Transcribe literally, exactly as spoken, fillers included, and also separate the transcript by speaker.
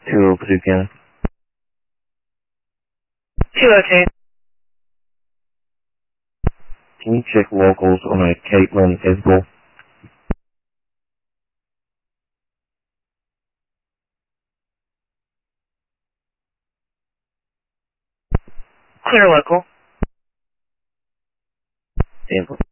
Speaker 1: two oh two Cannon.
Speaker 2: two oh two.
Speaker 1: Can you check locals on a Caitlin Isbell?
Speaker 2: Clear local.
Speaker 1: Denver.